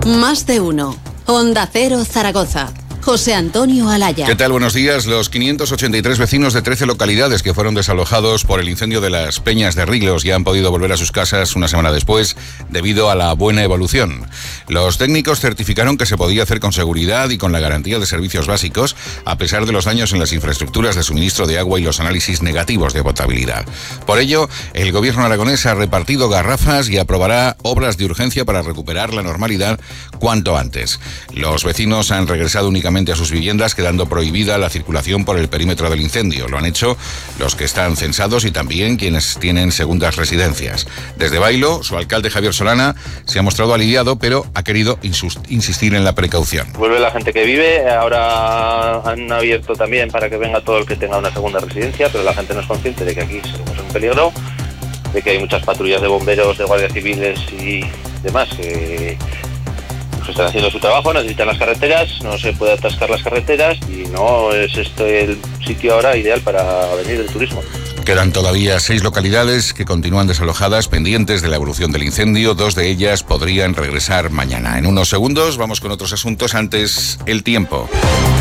Más de uno. Onda Cero Zaragoza. José Antonio Alaya. ¿Qué tal? Buenos días. Los 583 vecinos de 13 localidades que fueron desalojados por el incendio de las Peñas de Riglos ya han podido volver a sus casas una semana después debido a la buena evolución. Los técnicos certificaron que se podía hacer con seguridad y con la garantía de servicios básicos, a pesar de los daños en las infraestructuras de suministro de agua y los análisis negativos de potabilidad. Por ello, el gobierno aragonés ha repartido garrafas y aprobará obras de urgencia para recuperar la normalidad cuanto antes. Los vecinos han regresado únicamente a sus viviendas, quedando prohibida la circulación por el perímetro del incendio. Lo han hecho los que están censados y también quienes tienen segundas residencias. Desde Bailo, su alcalde Javier Solana se ha mostrado aliviado, pero ha querido insistir en la precaución. Vuelve la gente que vive, ahora han abierto también para que venga todo el que tenga una segunda residencia, pero la gente no es consciente de que aquí somos un peligro, de que hay muchas patrullas de bomberos, de guardias civiles y demás que están haciendo su trabajo, necesitan las carreteras, no se puede atascar las carreteras y no es este el sitio ahora ideal para venir el turismo. Quedan todavía 6 localidades que continúan desalojadas, pendientes de la evolución del incendio. 2 de ellas podrían regresar mañana. En unos segundos vamos con otros asuntos, antes el tiempo.